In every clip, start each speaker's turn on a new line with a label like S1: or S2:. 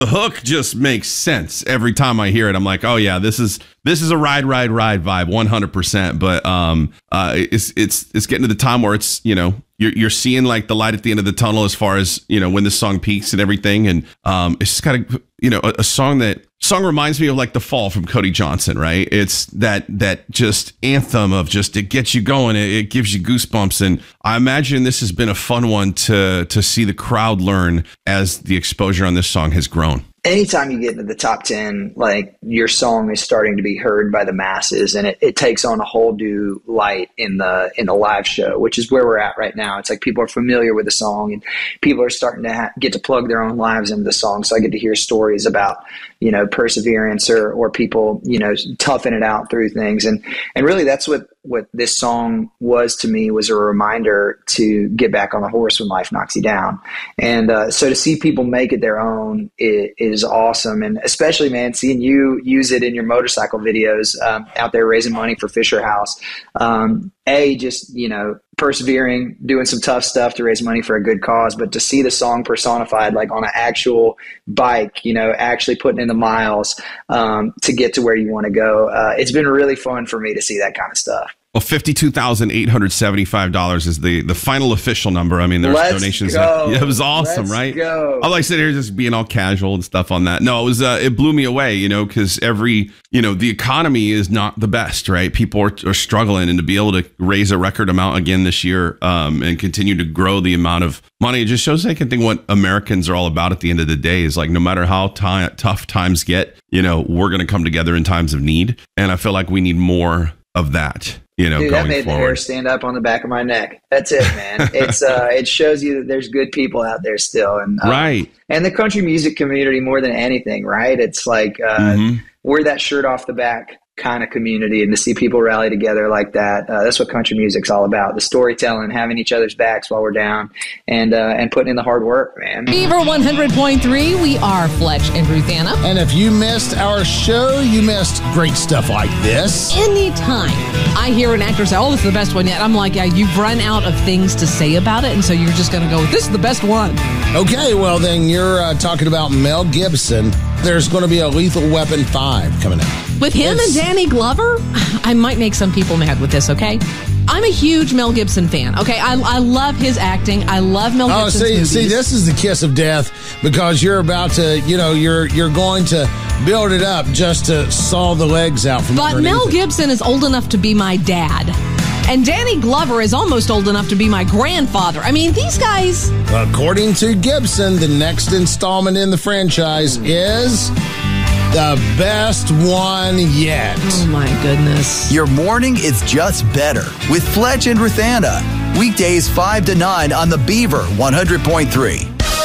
S1: The hook just makes sense every time I hear it. I'm like, oh yeah, this is a ride vibe, 100%. But it's getting to the time where it's, you're seeing like the light at the end of the tunnel as far as, when the song peaks and everything. And it's just got a song reminds me of like The Fall from Cody Johnson, right? It's that just anthem of just, it gets you going. It gives you goosebumps. And I imagine this has been a fun one to see the crowd learn as the exposure on this song has grown.
S2: Anytime you get into the top 10, like your song is starting to be heard by the masses, and it takes on a whole new light in the live show, which is where we're at right now. It's like people are familiar with the song, and people are starting to get to plug their own lives into the song. So I get to hear stories about, perseverance or people, toughing it out through things. And really that's what this song was to me, was a reminder to get back on the horse when life knocks you down. And so to see people make it their own is awesome. And especially, man, seeing you use it in your motorcycle videos out there raising money for Fisher House. Just, persevering, doing some tough stuff to raise money for a good cause, but to see the song personified like on an actual bike, actually putting in the miles to get to where you want to go. It's been really fun for me to see that kind of stuff. Well,
S1: $52,875 is the final official number. I mean, there's donations. It was awesome, right? I like sitting here just being all casual and stuff on that. No, it blew me away, because the economy is not the best, right? People are struggling, and to be able to raise a record amount again this year and continue to grow the amount of money, it just shows I can think what Americans are all about at the end of the day is like, no matter how tough times get, we're going to come together in times of need. And I feel like we need more of that.
S2: Dude,
S1: going
S2: that made
S1: forward.
S2: The hair stand up on the back of my neck. That's it, man. It's it shows you that there's good people out there still, and
S1: right.
S2: And the country music community more than anything, right? It's like we're that shirt off the back kind of community, and to see people rally together like that, that's what country music's all about. The storytelling, having each other's backs while we're down, and putting in the hard work, man.
S3: Beaver 100.3, we are Fletch and Ruthanna.
S4: And if you missed our show, you missed great stuff like this.
S3: Anytime I hear an actor say, oh, this is the best one yet, I'm like, yeah, you've run out of things to say about it, and so you're just going to go, this is the best one.
S4: Okay, well, then you're talking about Mel Gibson. There's going to be a Lethal Weapon 5 coming out.
S3: With him and Danny Glover? I might make some people mad with this, okay? I'm a huge Mel Gibson fan, okay? I love his acting. I love Mel Gibson's movies.
S4: See, this is the kiss of death, because you're about to, you're going to build it up just to saw the legs out from underneath.
S3: But Mel Gibson is old enough to be my dad. And Danny Glover is almost old enough to be my grandfather. I mean, these guys...
S4: According to Gibson, the next installment in the franchise is the best one yet.
S3: Oh, my goodness.
S5: Your morning is just better with Fletch and Ruthanna. Weekdays 5 to 9 on the Beaver 100.3.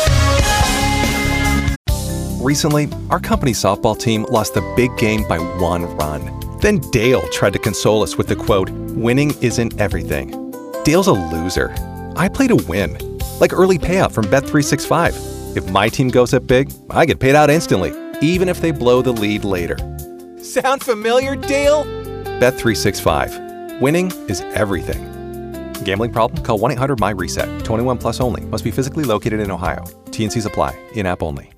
S6: Recently, our company softball team lost the big game by 1 run. Then Dale tried to console us with the quote, winning isn't everything. Dale's a loser. I play to win. Like early payout from Bet365. If my team goes up big, I get paid out instantly, even if they blow the lead later. Sound familiar, Dale? Bet365. Winning is everything. Gambling problem? Call 1-800-MY-RESET. 21 plus only. Must be physically located in Ohio. T&Cs apply. In-app only.